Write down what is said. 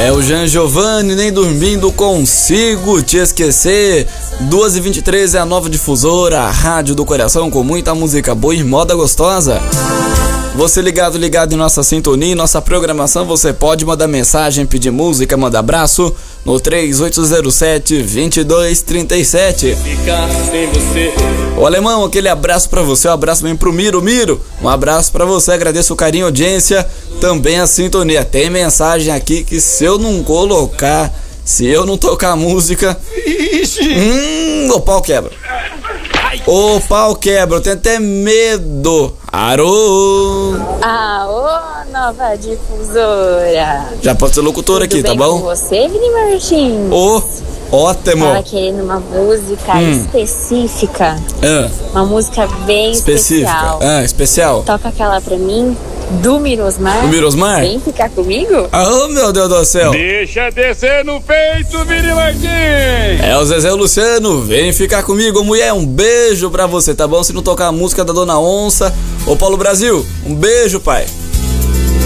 É o Jean Giovanni, nem dormindo consigo te esquecer. 2h23 é a nova difusora, a rádio do coração com muita música boa e moda gostosa. Você ligado em nossa sintonia, em nossa programação, você pode mandar mensagem, pedir música, mandar abraço no 3807-2237. Ô Alemão, aquele abraço pra você, um abraço bem pro Miro. Um abraço pra você, agradeço o carinho, audiência, também a sintonia. Tem mensagem aqui que se eu não colocar, se eu não tocar música, o pau quebra. O pau quebra, eu tenho até medo. Arô! Aô, nova difusora. Já pode ser locutor aqui, tá bom? Com você, Vini Martins? Ótimo. Tava querendo uma música específica. Uma música bem especial. Especial. Toca aquela pra mim, do Mirosmar. Do Mirosmar? Vem ficar comigo? Oh, meu Deus do céu. Deixa descer no peito, Vini Martins. É o Zezé Luciano, vem ficar comigo, mulher, um beijo pra você, tá bom? Se não tocar a música da Dona Onça. Ô Paulo Brasil, um beijo, pai.